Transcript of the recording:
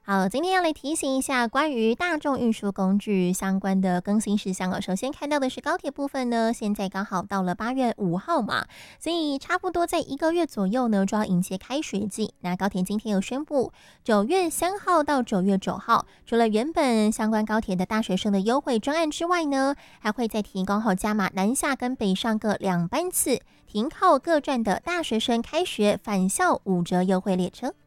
好，今天要来提醒一下关于大众运输工具相关的更新事项哦。首先看到的是高铁部分呢，现在刚好到了8月5号嘛，所以差不多在1个月左右呢就要迎接开学季。那高铁今天有宣布，9月3号到9月9号，除了原本相关高铁的大学生的优惠专案之外呢，还会再提供加码南下跟北上各2班次，停靠各站的大学生开学返校5折优惠列车。